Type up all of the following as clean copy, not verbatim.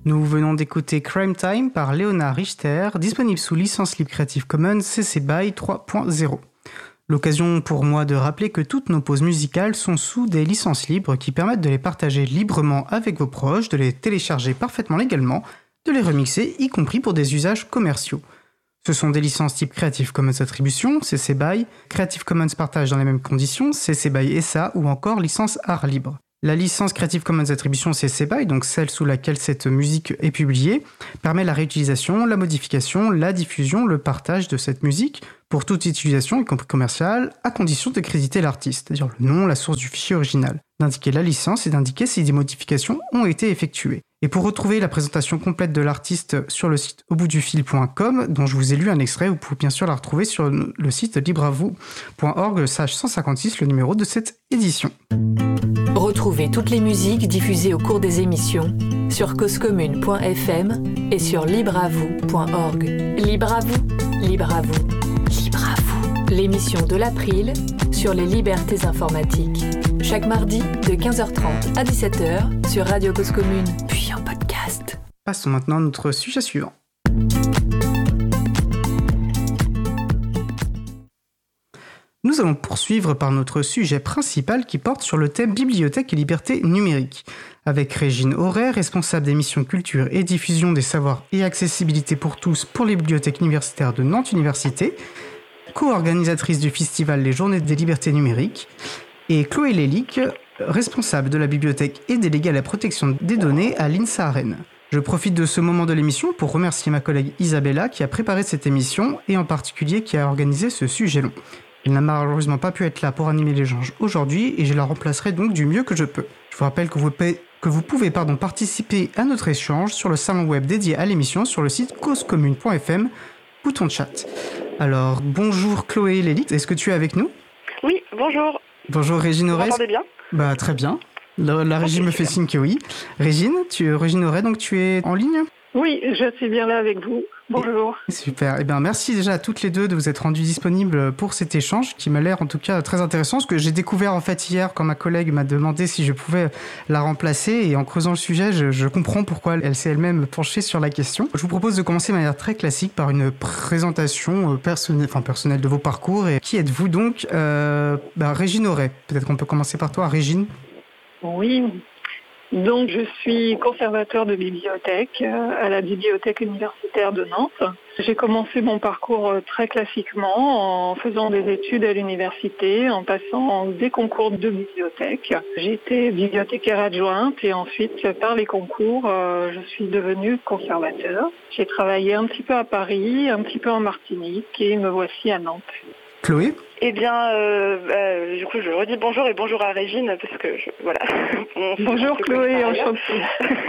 Nous venons d'écouter Crime Time par Léonard Richter, disponible sous licence libre Creative Commons CC BY 3.0. L'occasion pour moi de rappeler que toutes nos pauses musicales sont sous des licences libres qui permettent de les partager librement avec vos proches, de les télécharger parfaitement légalement, de les remixer, y compris pour des usages commerciaux. Ce sont des licences type Creative Commons Attribution, CC BY, Creative Commons Partage dans les mêmes conditions, CC BY SA ou encore licence art libre. La licence Creative Commons Attribution CC BY, donc celle sous laquelle cette musique est publiée, permet la réutilisation, la modification, la diffusion, le partage de cette musique pour toute utilisation, y compris commerciale, à condition de créditer l'artiste, c'est-à-dire le nom, la source du fichier original, d'indiquer la licence et d'indiquer si des modifications ont été effectuées. Et pour retrouver la présentation complète de l'artiste sur le site auboutdufil.com, dont je vous ai lu un extrait, vous pouvez bien sûr la retrouver sur le site libreavoue.org/156, le numéro de cette édition. Retrouvez toutes les musiques diffusées au cours des émissions sur causecommune.fm et sur libreavoue.org. Libre à vous, libre à vous, libre à vous. L'émission de l'April sur les libertés informatiques. Chaque mardi de 15h30 à 17h sur Radio Cause Commune, puis en podcast. Passons maintenant à notre sujet suivant. Nous allons poursuivre par notre sujet principal qui porte sur le thème bibliothèque et liberté numérique, avec Régine Auray, responsable des missions culture et diffusion des savoirs et accessibilité pour tous pour les bibliothèques universitaires de Nantes Université, co-organisatrice du festival Les Journées des libertés numériques, et Chloé Lélic, responsable de la bibliothèque et déléguée à la protection des données à l'INSA à Rennes. Je profite de ce moment de l'émission pour remercier ma collègue Isabella qui a préparé cette émission et en particulier qui a organisé ce sujet long. Elle n'a malheureusement pas pu être là pour animer l'échange aujourd'hui et je la remplacerai donc du mieux que je peux. Je vous rappelle que vous pouvez participer à notre échange sur le salon web dédié à l'émission sur le site causecommune.fm, bouton chat. Alors, bonjour Chloé Lélic, est-ce que tu es avec nous ? Oui, bonjour. Bonjour Régine Auray. Vous m'entendez bien ? Très bien. La régie me fait signe que oui. Régine Auray, donc tu es en ligne ? Oui, je suis bien là avec vous. Bonjour. Super. Merci déjà à toutes les deux de vous être rendues disponibles pour cet échange qui m'a l'air en tout cas très intéressant. Ce que j'ai découvert en fait hier quand ma collègue m'a demandé si je pouvais la remplacer et en creusant le sujet, je comprends pourquoi elle s'est elle-même penchée sur la question. Je vous propose de commencer de manière très classique par une présentation personnelle de vos parcours. Et qui êtes-vous donc Régine Auray. Peut-être qu'on peut commencer par toi, Régine. Oui. Donc, je suis conservateur de bibliothèque à la bibliothèque universitaire de Nantes. J'ai commencé mon parcours très classiquement en faisant des études à l'université, en passant des concours de bibliothèque. J'étais bibliothécaire adjointe et ensuite, par les concours, je suis devenue conservateur. J'ai travaillé un petit peu à Paris, un petit peu en Martinique et me voici à Nantes. Chloé ? Eh bien, du coup, je redis bonjour et bonjour à Régine, parce que, voilà. Bonjour Chloé, enchantée.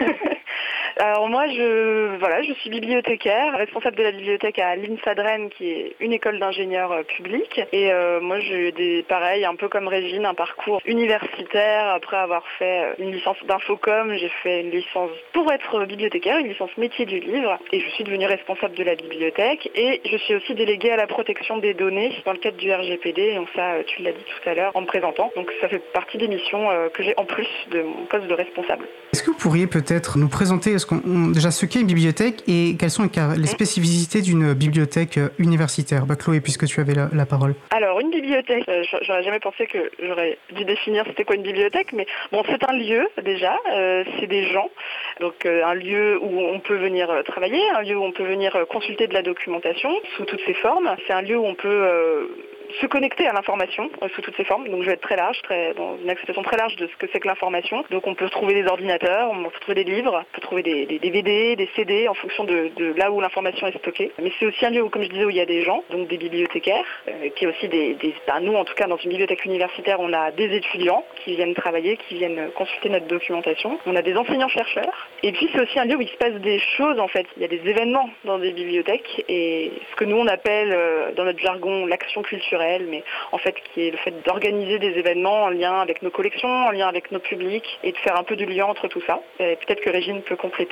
Alors moi, je suis bibliothécaire, responsable de la bibliothèque à l'INSA de Rennes, qui est une école d'ingénieurs publics. Et moi, j'ai pareil, un peu comme Régine, un parcours universitaire. Après avoir fait une licence d'infocom, j'ai fait une licence pour être bibliothécaire, une licence métier du livre. Et je suis devenue responsable de la bibliothèque. Et je suis aussi déléguée à la protection des données dans le cadre du RGPD. Et donc ça, tu l'as dit tout à l'heure en me présentant. Donc ça fait partie des missions que j'ai en plus de mon poste de responsable. Est-ce que vous pourriez peut-être nous présenter déjà ce qu'est une bibliothèque et quelles sont les spécificités d'une bibliothèque universitaire ? Chloé, puisque tu avais la parole. Alors, une bibliothèque, j'aurais jamais pensé que j'aurais dû définir c'était quoi une bibliothèque, mais bon, c'est un lieu déjà, c'est des gens, donc un lieu où on peut venir travailler, un lieu où on peut venir consulter de la documentation sous toutes ses formes, c'est un lieu où on peut se connecter à l'information sous toutes ses formes. Donc je vais être très large, dans une acceptation très large de ce que c'est que l'information. Donc on peut trouver des ordinateurs, on peut trouver des livres, on peut trouver des DVD, des CD en fonction de là où l'information est stockée. Mais c'est aussi un lieu où, comme je disais, où il y a des gens, donc des bibliothécaires, qui est aussi nous en tout cas dans une bibliothèque universitaire, on a des étudiants qui viennent travailler, qui viennent consulter notre documentation. On a des enseignants-chercheurs. Et puis c'est aussi un lieu où il se passe des choses en fait. Il y a des événements dans des bibliothèques et ce que nous on appelle dans notre jargon l'action culturelle, mais en fait qui est le fait d'organiser des événements en lien avec nos collections, en lien avec nos publics et de faire un peu du lien entre tout ça. Et peut-être que Régine peut compléter.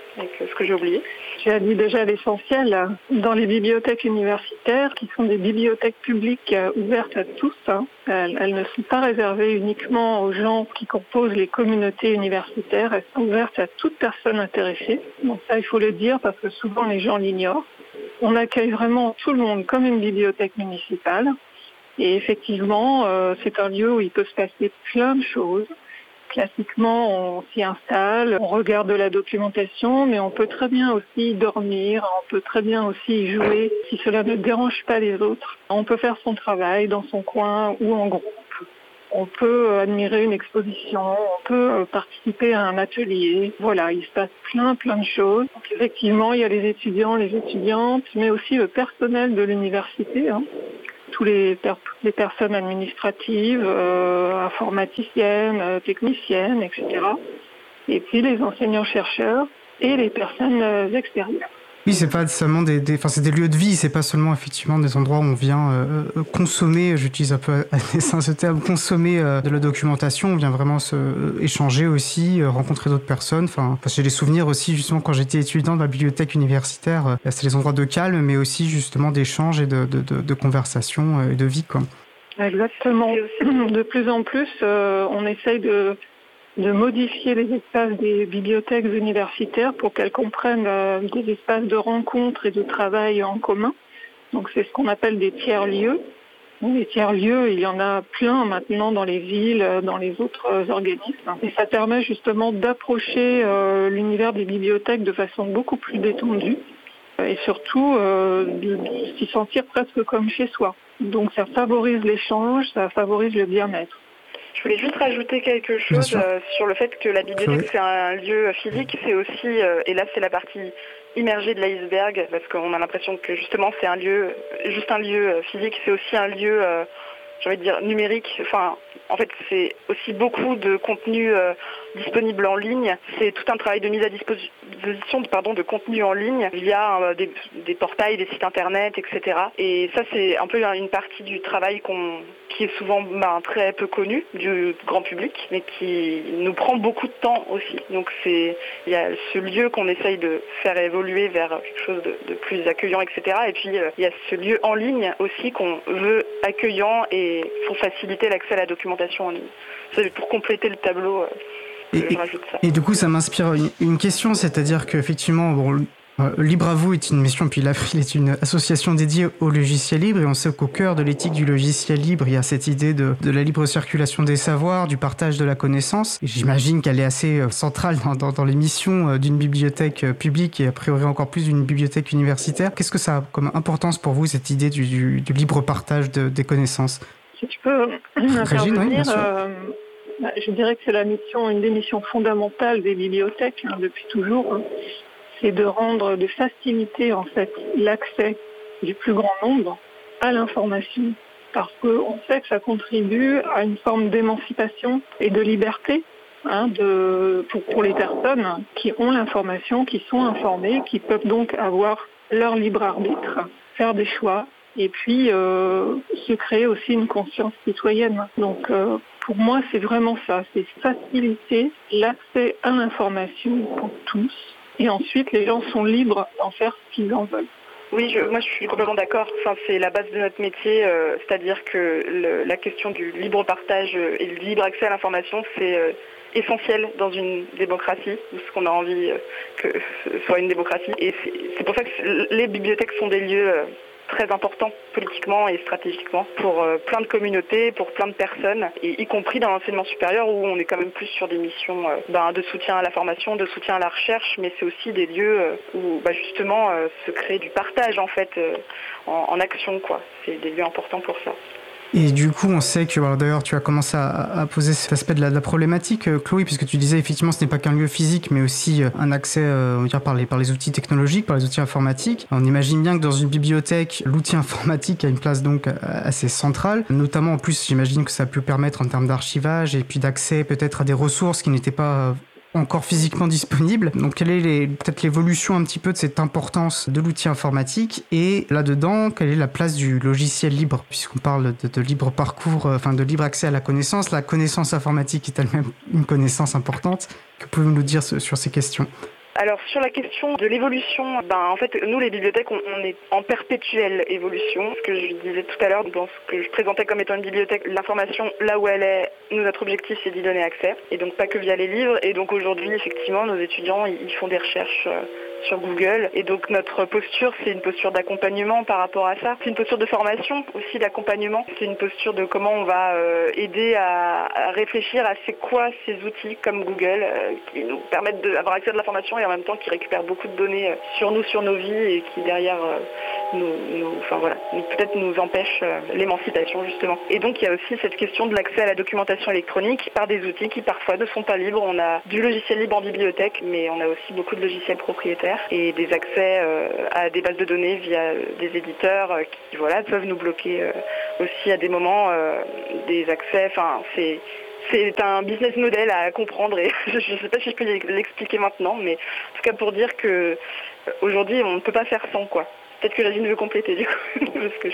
avec ce que j'ai oublié. Tu as dit déjà l'essentiel. Dans les bibliothèques universitaires, qui sont des bibliothèques publiques ouvertes à tous, elles ne sont pas réservées uniquement aux gens qui composent les communautés universitaires, elles sont ouvertes à toute personne intéressée. Donc ça, il faut le dire parce que souvent les gens l'ignorent. On accueille vraiment tout le monde comme une bibliothèque municipale. Et effectivement, c'est un lieu où il peut se passer plein de choses. Classiquement, on s'y installe, on regarde de la documentation, mais on peut très bien aussi dormir, on peut très bien aussi jouer si cela ne dérange pas les autres. On peut faire son travail dans son coin ou en groupe. On peut admirer une exposition, on peut participer à un atelier. Voilà, il se passe plein de choses. Donc, effectivement, il y a les étudiants, les étudiantes, mais aussi le personnel de l'université, toutes les personnes administratives, informaticiennes, techniciennes, etc. Et puis les enseignants-chercheurs et les personnes extérieures. Oui, c'est pas seulement c'est des lieux de vie, c'est pas seulement effectivement des endroits où on vient consommer, j'utilise un peu à dessein ce terme, consommer de la documentation, on vient vraiment échanger aussi, rencontrer d'autres personnes. J'ai des souvenirs aussi justement quand j'étais étudiant de la bibliothèque universitaire, c'est des endroits de calme, mais aussi justement d'échange et de conversation et de vie, quoi. Exactement. De plus en plus, on essaye de modifier les espaces des bibliothèques universitaires pour qu'elles comprennent des espaces de rencontre et de travail en commun. Donc c'est ce qu'on appelle des tiers-lieux. Les tiers-lieux, il y en a plein maintenant dans les villes, dans les autres organismes. Et ça permet justement d'approcher l'univers des bibliothèques de façon beaucoup plus détendue et surtout de s'y sentir presque comme chez soi. Donc ça favorise l'échange, ça favorise le bien-être. Je voulais juste rajouter quelque chose sur le fait que la bibliothèque c'est un lieu physique, c'est aussi, et là c'est la partie immergée de l'iceberg, parce qu'on a l'impression que justement c'est juste un lieu physique, c'est aussi un lieu, j'ai envie de dire, numérique. En fait c'est aussi beaucoup de contenu disponible en ligne, c'est tout un travail de mise à disposition de contenu en ligne via des portails, des sites internet, etc. Et ça c'est un peu une partie du travail qui est souvent très peu connu du grand public, mais qui nous prend beaucoup de temps aussi. Donc il y a ce lieu qu'on essaye de faire évoluer vers quelque chose de plus accueillant, etc. Et puis il y a ce lieu en ligne aussi qu'on veut accueillant et pour faciliter l'accès à la documentation en ligne. C'est pour compléter le tableau. Et du coup, ça m'inspire une question, c'est-à-dire qu'effectivement, Libre à vous est une mission, puis l'April est une association dédiée au logiciel libre, et on sait qu'au cœur de l'éthique du logiciel libre, il y a cette idée de la libre circulation des savoirs, du partage de la connaissance. Et j'imagine qu'elle est assez centrale dans les missions d'une bibliothèque publique et a priori encore plus d'une bibliothèque universitaire. Qu'est-ce que ça a comme importance pour vous, cette idée du libre partage des connaissances ? Si tu peux Régine, oui, bien sûr. Je dirais que c'est une des missions fondamentales des bibliothèques depuis toujours. C'est de faciliter en fait l'accès du plus grand nombre à l'information. Parce qu'on sait que ça contribue à une forme d'émancipation et de liberté pour les personnes qui ont l'information, qui sont informées, qui peuvent donc avoir leur libre arbitre, faire des choix et puis se créer aussi une conscience citoyenne. Donc pour moi, c'est vraiment ça, c'est faciliter l'accès à l'information pour tous. Et ensuite, les gens sont libres d'en faire ce qu'ils en veulent. Oui, moi je suis complètement d'accord. C'est la base de notre métier, c'est-à-dire que la question du libre partage et du libre accès à l'information, c'est essentiel dans une démocratie, parce qu'on a envie que ce soit une démocratie. Et c'est pour ça que les bibliothèques sont des lieux très important politiquement et stratégiquement pour plein de communautés, pour plein de personnes, et y compris dans l'enseignement supérieur où on est quand même plus sur des missions de soutien à la formation, de soutien à la recherche, mais c'est aussi des lieux où justement se crée du partage en fait en action, quoi. C'est des lieux importants pour ça. Et du coup, on sait que, d'ailleurs, tu as commencé à poser cet aspect de la problématique, Chloé, puisque tu disais effectivement ce n'est pas qu'un lieu physique, mais aussi un accès, on va dire, par les outils technologiques, par les outils informatiques. On imagine bien que dans une bibliothèque, l'outil informatique a une place donc assez centrale, notamment en plus, j'imagine que ça peut permettre en termes d'archivage et puis d'accès peut-être à des ressources qui n'étaient pas encore physiquement disponible. Donc quelle est peut-être l'évolution un petit peu de cette importance de l'outil informatique, et là-dedans, quelle est la place du logiciel libre, puisqu'on parle de libre parcours, de libre accès à la connaissance connaissance informatique est elle-même une connaissance importante. Que pouvez-vous nous dire sur ces questions ? Alors sur la question de l'évolution, en fait nous les bibliothèques on est en perpétuelle évolution. Ce que je disais tout à l'heure dans ce que je présentais comme étant une bibliothèque, l'information là où elle est, nous notre objectif c'est d'y donner accès et donc pas que via les livres. Et donc aujourd'hui effectivement nos étudiants ils font des recherches sur Google et donc notre posture c'est une posture d'accompagnement par rapport à ça. C'est une posture de formation aussi d'accompagnement. C'est une posture de comment on va aider à réfléchir à c'est quoi ces outils comme Google qui nous permettent d'avoir accès à de l'information et en même temps qui récupèrent beaucoup de données sur nous, sur nos vies et qui derrière peut-être nous empêchent l'émancipation justement. Et donc il y a aussi cette question de l'accès à la documentation électronique par des outils qui parfois ne sont pas libres. On a du logiciel libre en bibliothèque mais on a aussi beaucoup de logiciels propriétaires et des accès à des bases de données via des éditeurs qui peuvent nous bloquer aussi à des moments des accès. Enfin, c'est un business model à comprendre et je ne sais pas si je peux l'expliquer maintenant, mais en tout cas pour dire que aujourd'hui on ne peut pas faire sans quoi. Peut-être que Régine veut compléter du coup parce que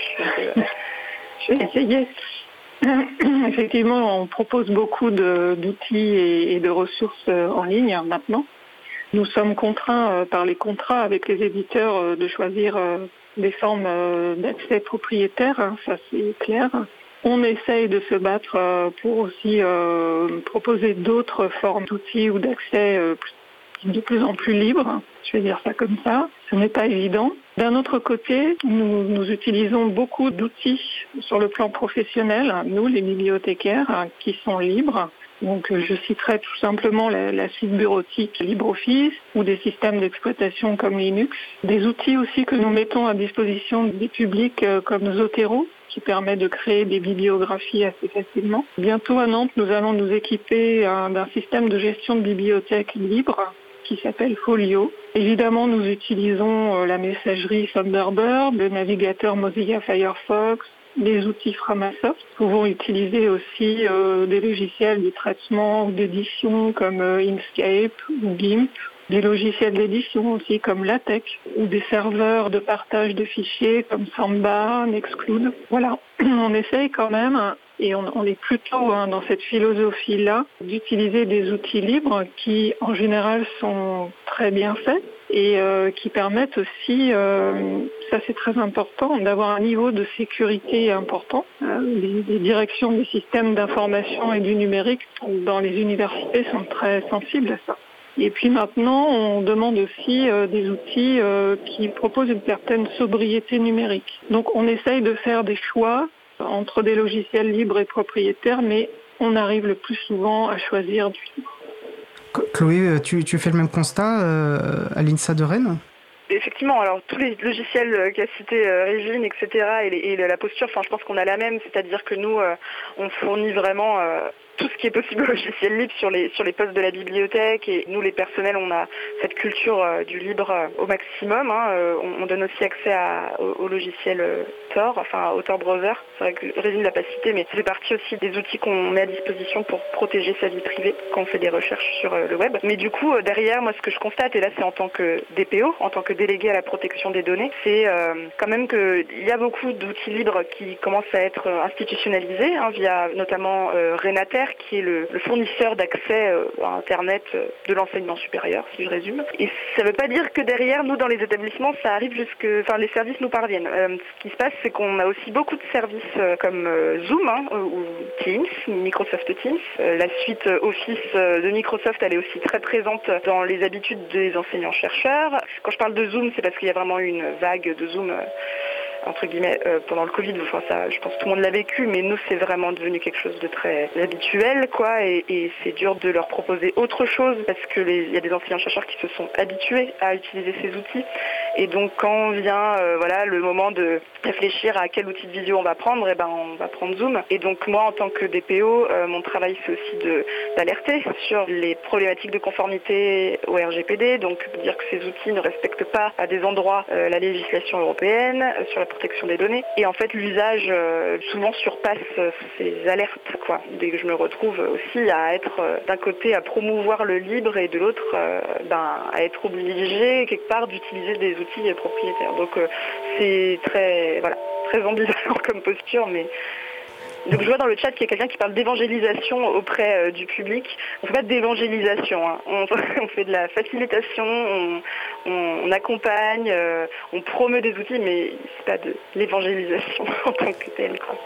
je vais essayer. Effectivement, on propose beaucoup d'outils et de ressources en ligne maintenant. Nous sommes contraints par les contrats avec les éditeurs de choisir des formes d'accès propriétaires, ça c'est clair. On essaye de se battre pour aussi proposer d'autres formes d'outils ou d'accès de plus en plus libres, je vais dire ça comme ça. Ce n'est pas évident. D'un autre côté, nous utilisons beaucoup d'outils sur le plan professionnel, nous les bibliothécaires, qui sont libres. Donc je citerai tout simplement la suite bureautique LibreOffice ou des systèmes d'exploitation comme Linux. Des outils aussi que nous mettons à disposition des publics comme Zotero, qui permet de créer des bibliographies assez facilement. Bientôt à Nantes, nous allons nous équiper d'un système de gestion de bibliothèque libre qui s'appelle Folio. Évidemment, nous utilisons la messagerie Thunderbird, le navigateur Mozilla Firefox, les outils Framasoft. Nous pouvons utiliser aussi des logiciels de traitement ou d'édition comme Inkscape ou GIMP, des logiciels d'édition aussi comme LaTeX ou des serveurs de partage de fichiers comme Samba, Nextcloud. Voilà, on essaye quand même, et on est plutôt dans cette philosophie-là, d'utiliser des outils libres qui en général sont très bien faits et qui permettent aussi, ça c'est très important, d'avoir un niveau de sécurité important. Les directions des systèmes d'information et du numérique dans les universités sont très sensibles à ça. Et puis maintenant, on demande aussi des outils qui proposent une certaine sobriété numérique. Donc on essaye de faire des choix entre des logiciels libres et propriétaires, mais on arrive le plus souvent à choisir du libre. Chloé, tu fais le même constat à l'INSA de Rennes ? Effectivement, alors tous les logiciels qu'a cité Régine, etc. et la posture, je pense qu'on a la même, c'est-à-dire que nous, on fournit vraiment tout ce qui est possible au logiciel libre sur les postes de la bibliothèque et nous les personnels on a cette culture du libre au maximum. On donne aussi accès au logiciel Tor, au Tor Browser. C'est vrai que Régine ne l'a pas cité, mais c'est partie aussi des outils qu'on met à disposition pour protéger sa vie privée quand on fait des recherches sur le web. Mais du coup derrière moi ce que je constate, et là c'est en tant que DPO, en tant que délégué à la protection des données, c'est quand même qu'il y a beaucoup d'outils libres qui commencent à être institutionnalisés via notamment Renater qui est le fournisseur d'accès à Internet de l'enseignement supérieur, si je résume. Et ça ne veut pas dire que derrière, nous, dans les établissements, ça arrive les services nous parviennent. Ce qui se passe, c'est qu'on a aussi beaucoup de services comme Zoom ou Teams, Microsoft Teams. La suite Office de Microsoft, elle est aussi très présente dans les habitudes des enseignants-chercheurs. Quand je parle de Zoom, c'est parce qu'il y a vraiment eu une vague de Zoom entre guillemets pendant le Covid, ça, je pense que tout le monde l'a vécu, mais nous c'est vraiment devenu quelque chose de très habituel, quoi, et c'est dur de leur proposer autre chose parce que il y a des enseignants-chercheurs qui se sont habitués à utiliser ces outils, et donc quand vient le moment de réfléchir à quel outil de visio on va prendre, on va prendre Zoom. Et donc moi en tant que DPO, mon travail c'est aussi d'alerter sur les problématiques de conformité au RGPD, donc dire que ces outils ne respectent pas à des endroits la législation européenne sur la protection des données. Et en fait, l'usage souvent surpasse ces alertes, quoi. Dès que je me retrouve aussi à être d'un côté à promouvoir le libre et de l'autre à être obligé quelque part d'utiliser des outils propriétaires. Donc c'est très ambivalent comme posture, mais Donc je vois dans le chat qu'il y a quelqu'un qui parle d'évangélisation auprès du public. On ne fait pas d'évangélisation, hein. On fait de la facilitation, on accompagne, on promeut des outils, mais c'est pas de l'évangélisation en tant que telle, quoi.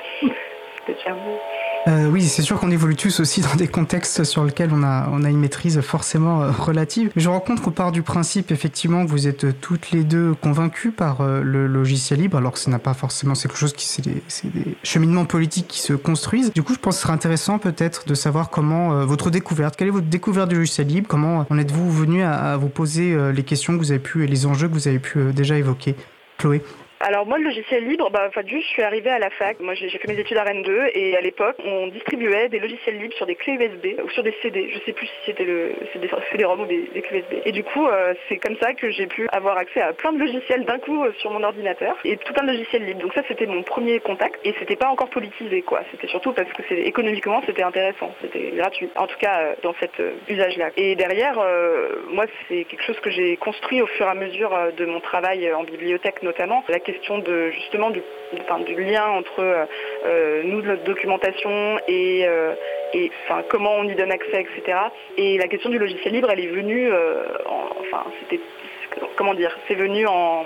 Oui, c'est sûr qu'on évolue tous aussi dans des contextes sur lesquels on a une maîtrise forcément relative. Je rencontre qu'on part du principe effectivement que vous êtes toutes les deux convaincues par le logiciel libre, alors que ce n'a pas forcément, c'est quelque chose c'est des cheminements politiques qui se construisent. Du coup, je pense que ce serait intéressant peut-être de savoir comment votre découverte, quelle est votre découverte du logiciel libre, comment en êtes-vous venu à vous poser les questions que vous avez pu et les enjeux que vous avez pu déjà évoquer. Chloé. Alors moi, le logiciel libre, je suis arrivée à la fac. Moi, j'ai fait mes études à Rennes 2 et à l'époque, on distribuait des logiciels libres sur des clés USB ou sur des CD. Je sais plus si c'était des CD-ROM ou des clés USB. Et du coup, c'est comme ça que j'ai pu avoir accès à plein de logiciels d'un coup sur mon ordinateur et tout un logiciel libre. Donc ça, c'était mon premier contact et c'était pas encore politisé, quoi. C'était surtout parce que économiquement, c'était intéressant, c'était gratuit. En tout cas, dans cet usage-là. Et derrière, moi, c'est quelque chose que j'ai construit au fur et à mesure de mon travail en bibliothèque notamment. La question de justement du lien entre nous, notre documentation et comment on y donne accès, etc. Et la question du logiciel libre, elle est venue, c'est venu en...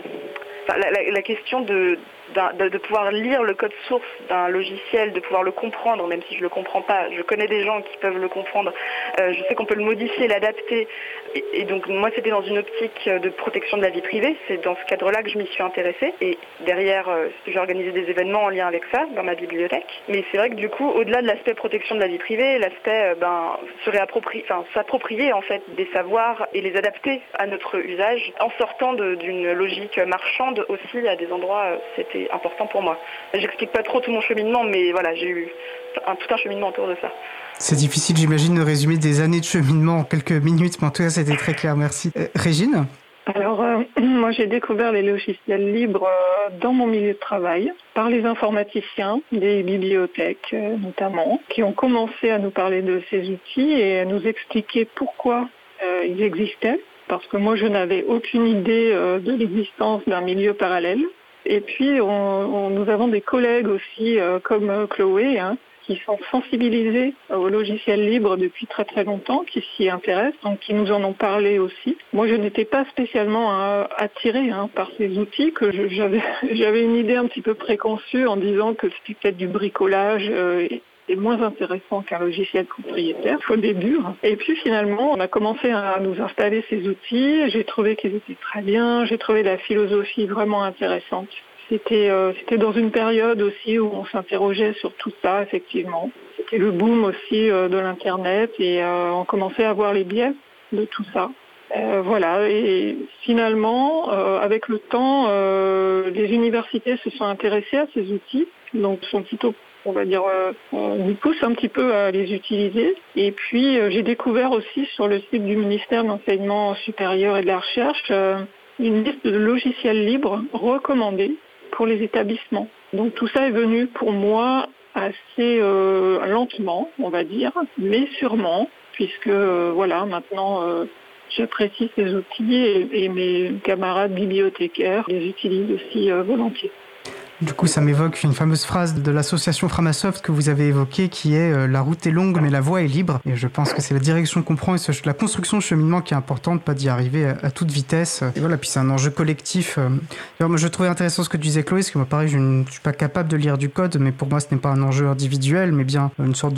la question de pouvoir lire le code source d'un logiciel, de pouvoir le comprendre, même si je le comprends pas. Je connais des gens qui peuvent le comprendre. Je sais qu'on peut le modifier, l'adapter. Et donc moi, c'était dans une optique de protection de la vie privée. C'est dans ce cadre-là que je m'y suis intéressée. Et derrière, j'ai organisé des événements en lien avec ça dans ma bibliothèque. Mais c'est vrai que du coup, au-delà de l'aspect protection de la vie privée, l'aspect s'approprier en fait des savoirs et les adapter à notre usage, en sortant d'une logique marchande aussi à des endroits, c'était important pour moi. J'explique pas trop tout mon cheminement, mais voilà, j'ai eu tout un cheminement autour de ça. C'est difficile, j'imagine, de résumer des années de cheminement en quelques minutes, mais en tout cas, c'était très clair, merci. Régine ? Alors, moi, j'ai découvert les logiciels libres dans mon milieu de travail, par les informaticiens des bibliothèques notamment, qui ont commencé à nous parler de ces outils et à nous expliquer pourquoi ils existaient, parce que moi, je n'avais aucune idée de l'existence d'un milieu parallèle. Et puis, nous avons des collègues aussi, comme Chloé, qui sont sensibilisés au logiciel libre depuis très très longtemps, qui s'y intéressent, donc qui nous en ont parlé aussi. Moi, je n'étais pas spécialement attirée par ces outils, que j'avais une idée un petit peu préconçue en disant que c'était peut-être du bricolage et moins intéressant qu'un logiciel propriétaire au début. Et puis finalement, on a commencé à nous installer ces outils. J'ai trouvé qu'ils étaient très bien. J'ai trouvé la philosophie vraiment intéressante. C'était dans une période aussi où on s'interrogeait sur tout ça, effectivement. C'était le boom aussi de l'Internet et on commençait à voir les biais de tout ça. Voilà, et finalement, avec le temps, les universités se sont intéressées à ces outils, donc sont plutôt, on va dire, nous poussent un petit peu à les utiliser. Et puis, j'ai découvert aussi sur le site du ministère de l'Enseignement supérieur et de la Recherche une liste de logiciels libres recommandés pour les établissements. Donc tout ça est venu pour moi assez lentement, on va dire, mais sûrement, puisque maintenant j'apprécie ces outils et mes camarades bibliothécaires les utilisent aussi volontiers. Du coup, ça m'évoque une fameuse phrase de l'association Framasoft que vous avez évoquée qui est « La route est longue, mais la voie est libre ». Et je pense que c'est la direction qu'on prend et la construction de cheminement qui est importante, pas d'y arriver à toute vitesse. Et voilà, puis c'est un enjeu collectif. Alors, moi, je trouvais intéressant ce que tu disais, Chloé, parce que moi, pareil, je ne suis pas capable de lire du code, mais pour moi, ce n'est pas un enjeu individuel, mais bien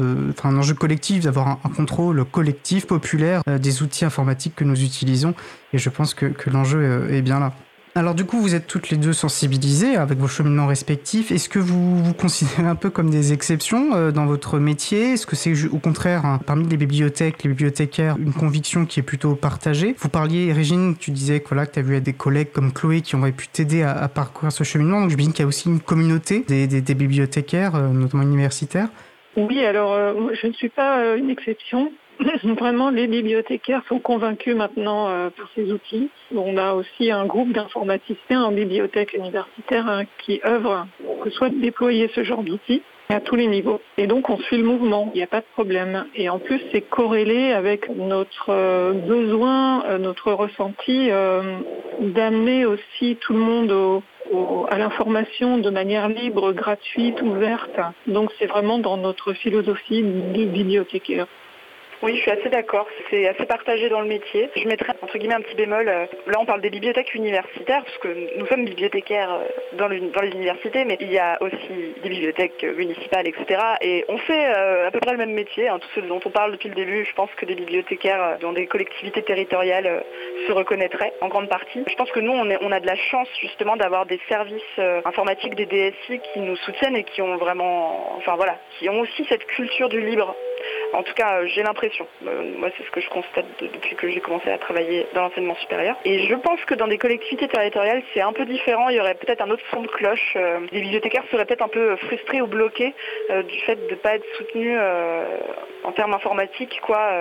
un enjeu collectif, d'avoir un contrôle collectif, populaire des outils informatiques que nous utilisons. Et je pense que l'enjeu est bien là. Alors du coup, vous êtes toutes les deux sensibilisées avec vos cheminements respectifs. Est-ce que vous vous considérez un peu comme des exceptions dans votre métier ? Est-ce que c'est au contraire, parmi les bibliothécaires, une conviction qui est plutôt partagée ? Vous parliez, Régine, tu disais que tu as vu des collègues comme Chloé qui auraient pu t'aider à parcourir ce cheminement. Donc j'imagine qu'il y a aussi une communauté des bibliothécaires, notamment universitaires. Oui, alors je ne suis pas une exception. Vraiment, les bibliothécaires sont convaincus maintenant par ces outils. On a aussi un groupe d'informaticiens en bibliothèque universitaire qui œuvrent pour que soit déployé ce genre d'outils à tous les niveaux. Et donc, on suit le mouvement, il n'y a pas de problème. Et en plus, c'est corrélé avec notre besoin, notre ressenti d'amener aussi tout le monde à l'information de manière libre, gratuite, ouverte. Donc c'est vraiment dans notre philosophie de bibliothécaire. Oui, je suis assez d'accord. C'est assez partagé dans le métier. Je mettrais entre guillemets un petit bémol. Là, on parle des bibliothèques universitaires, parce que nous sommes bibliothécaires dans les universités, mais il y a aussi des bibliothèques municipales, etc. Et on fait à peu près le même métier. Tous ceux dont on parle depuis le début, je pense que des bibliothécaires dans des collectivités territoriales se reconnaîtraient en grande partie. Je pense que nous, on a de la chance justement d'avoir des services informatiques, des DSI qui nous soutiennent et qui ont vraiment, qui ont aussi cette culture du libre. En tout cas, j'ai l'impression. Moi, c'est ce que je constate depuis que j'ai commencé à travailler dans l'enseignement supérieur. Et je pense que dans des collectivités territoriales, c'est un peu différent. Il y aurait peut-être un autre son de cloche. Les bibliothécaires seraient peut-être un peu frustrés ou bloqués du fait de ne pas être soutenus en termes informatiques,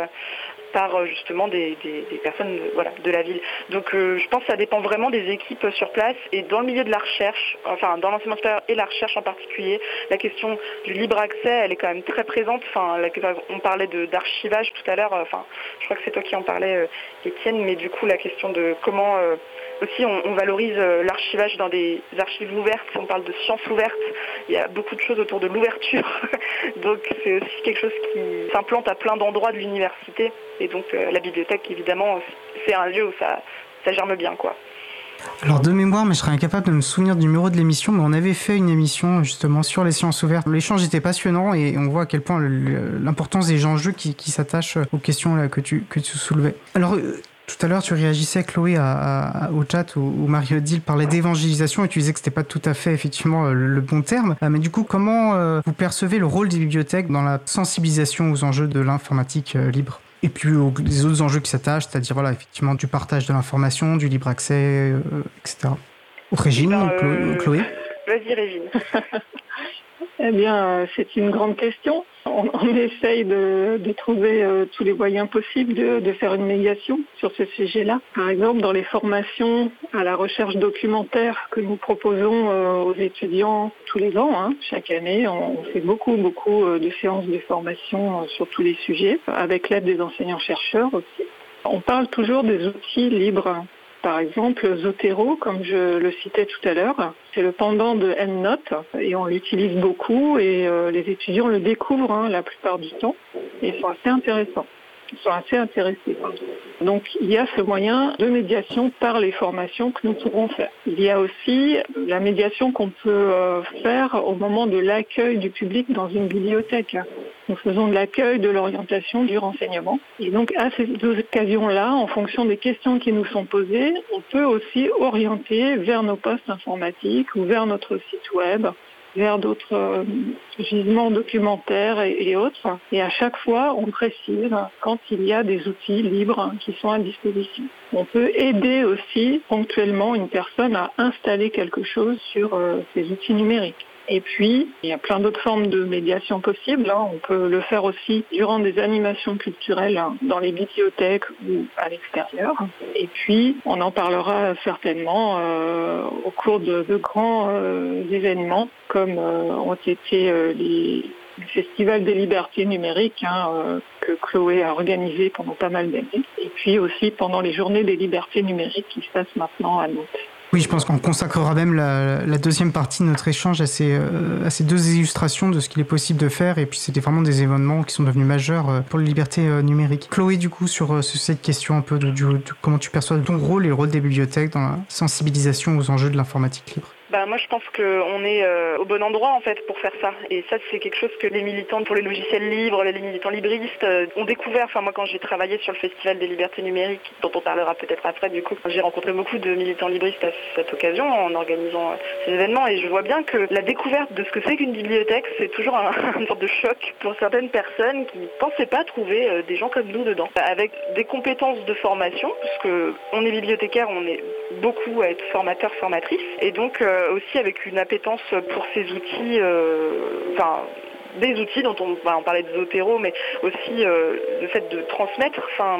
par justement des personnes de la ville. Donc je pense que ça dépend vraiment des équipes sur place, et dans le milieu de la recherche, dans l'enseignement supérieur et la recherche en particulier, la question du libre accès, elle est quand même très présente. On parlait d'archivage tout à l'heure, je crois que c'est toi qui en parlais, Étienne, mais du coup la question de comment aussi on valorise l'archivage dans des archives ouvertes. On parle de sciences ouvertes, il y a beaucoup de choses autour de l'ouverture, donc c'est aussi quelque chose qui s'implante à plein d'endroits de l'université. Et donc la bibliothèque, évidemment, c'est un lieu où ça germe bien, Alors de mémoire, mais je serais incapable de me souvenir du numéro de l'émission, mais on avait fait une émission justement sur les sciences ouvertes. L'échange était passionnant et on voit à quel point l'importance des enjeux qui s'attachent aux questions là, que tu soulevais. Alors tout à l'heure, tu réagissais, Chloé, au chat où Marie-Odile parlait d'évangélisation et tu disais que c'était pas tout à fait effectivement le bon terme. Mais du coup, comment vous percevez le rôle des bibliothèques dans la sensibilisation aux enjeux de l'informatique libre ? Et puis les autres enjeux qui s'attachent, c'est-à-dire effectivement du partage de l'information, du libre accès, etc. Régine, Chloé ? Vas-y, Régine. Eh bien, c'est une grande question. On essaye de trouver tous les moyens possibles de faire une médiation sur ce sujet-là. Par exemple, dans les formations à la recherche documentaire que nous proposons aux étudiants tous les ans, chaque année, on fait beaucoup de séances de formation sur tous les sujets, avec l'aide des enseignants-chercheurs aussi. On parle toujours des outils libres. Par exemple, Zotero, comme je le citais tout à l'heure, c'est le pendant de EndNote et on l'utilise beaucoup et les étudiants le découvrent la plupart du temps et ils sont assez intéressés. Donc il y a ce moyen de médiation par les formations que nous pourrons faire. Il y a aussi la médiation qu'on peut faire au moment de l'accueil du public dans une bibliothèque. Nous faisons de l'accueil, de l'orientation, du renseignement. Et donc à ces deux occasions-là, en fonction des questions qui nous sont posées, on peut aussi orienter vers nos postes informatiques ou vers notre site web, vers d'autres gisements documentaires et autres. Et à chaque fois, on précise quand il y a des outils libres qui sont à disposition. On peut aider aussi ponctuellement une personne à installer quelque chose sur ces outils numériques. Et puis, il y a plein d'autres formes de médiation possibles. On peut le faire aussi durant des animations culturelles dans les bibliothèques ou à l'extérieur. Et puis, on en parlera certainement au cours de grands événements comme ont été les Festival des libertés numériques que Chloé a organisé pendant pas mal d'années. Et puis aussi pendant les journées des libertés numériques qui se passent maintenant à Nantes. Oui, je pense qu'on consacrera même la deuxième partie de notre échange à ces deux illustrations de ce qu'il est possible de faire. Et puis, c'était vraiment des événements qui sont devenus majeurs pour les libertés numériques. Chloé, du coup, sur cette question un peu de comment tu perçois ton rôle et le rôle des bibliothèques dans la sensibilisation aux enjeux de l'informatique libre. Moi, je pense qu'on est au bon endroit, en fait, pour faire ça. Et ça, c'est quelque chose que les militants pour les logiciels libres, les militants libristes ont découvert. Moi, quand j'ai travaillé sur le Festival des libertés numériques, dont on parlera peut-être après, du coup, j'ai rencontré beaucoup de militants libristes à cette occasion en organisant ces événements. Et je vois bien que la découverte de ce que c'est qu'une bibliothèque, c'est toujours une sorte de choc pour certaines personnes qui ne pensaient pas trouver des gens comme nous dedans. Avec des compétences de formation, parce qu'on est bibliothécaire, on est beaucoup à être formateurs, formatrices. Et donc, aussi avec une appétence pour ces outils, des outils dont on parlait de Zotero, mais aussi le fait de transmettre,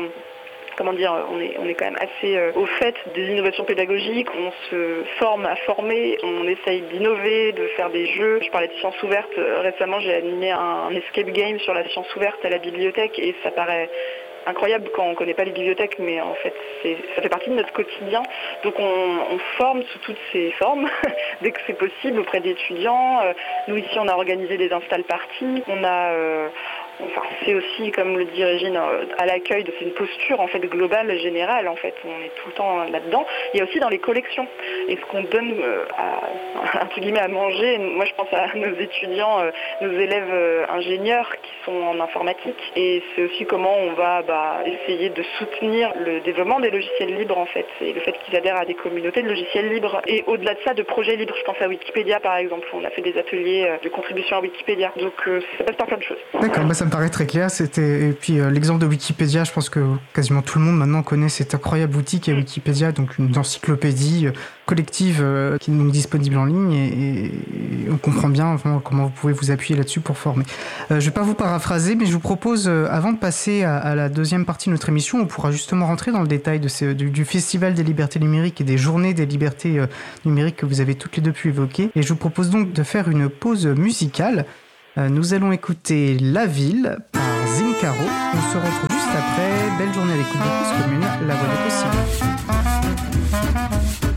on est quand même assez au fait des innovations pédagogiques, on se forme à former, on essaye d'innover, de faire des jeux. Je parlais de sciences ouvertes, récemment j'ai animé un escape game sur la science ouverte à la bibliothèque et ça paraît incroyable quand on ne connaît pas les bibliothèques, mais en fait, ça fait partie de notre quotidien. Donc on forme sous toutes ces formes, dès que c'est possible, auprès d'étudiants. Nous, ici, on a organisé des install-parties. C'est aussi, comme le dit Régine, à l'accueil, c'est une posture en fait globale, générale. En fait, on est tout le temps là-dedans. Il y a aussi dans les collections. Et ce qu'on donne entre guillemets à manger. Moi, je pense à nos étudiants, nos élèves ingénieurs qui sont en informatique. Et c'est aussi comment on va essayer de soutenir le développement des logiciels libres en fait. C'est le fait qu'ils adhèrent à des communautés de logiciels libres. Et au-delà de ça, de projets libres. Je pense à Wikipédia par exemple. On a fait des ateliers de contribution à Wikipédia. Donc ça passe par plein de choses. D'accord, ça me paraît très clair. Et puis l'exemple de Wikipédia, je pense que quasiment tout le monde maintenant connaît cet incroyable outil qui est Wikipédia, donc une encyclopédie collective qui est donc disponible en ligne et on comprend bien vraiment comment vous pouvez vous appuyer là-dessus pour former. Je ne vais pas vous paraphraser, mais je vous propose, avant de passer à la deuxième partie de notre émission, on pourra justement rentrer dans le détail du Festival des libertés numériques et des journées des libertés numériques que vous avez toutes les deux pu évoquer. Et je vous propose donc de faire une pause musicale. Nous allons écouter La Ville par Zincaro. On se retrouve juste après. Belle journée à l'écoute de Cause Commune, la voix des possibles.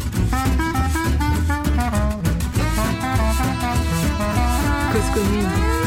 Cause Commune.